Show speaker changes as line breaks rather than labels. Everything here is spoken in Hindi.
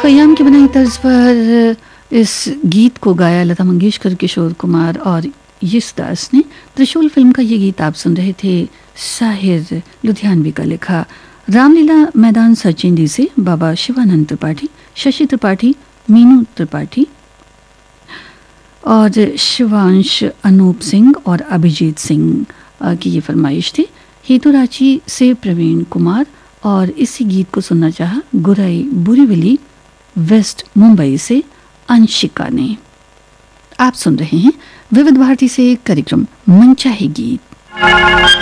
खयाम की बनाई तर्ज पर इस गीत को गाया लता मंगेशकर, किशोर कुमार और यशदास ने। त्रिशूल फिल्म का ये गीत आप सुन रहे थे, साहिर लुधियानवी का लिखा। रामलीला मैदान सचिंदी से बाबा शिवानंद त्रिपाठी, शशि त्रिपाठी, मीनू त्रिपाठी और शिवांश, अनूप सिंह और अभिजीत सिंह की ये फरमाइश थी। हेतुराची से प्रवीण कुमार और इसी गीत को सुनना चाहा गुराई बुरीविली वेस्ट मुंबई से अंशिका ने। आप सुन रहे हैं विविध भारती से कार्यक्रम मनचाहे गीत।